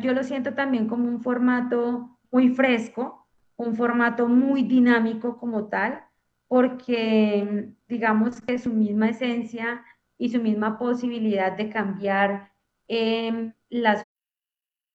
yo lo siento también como un formato muy fresco, un formato muy dinámico como tal, porque digamos que su misma esencia y su misma posibilidad de cambiar las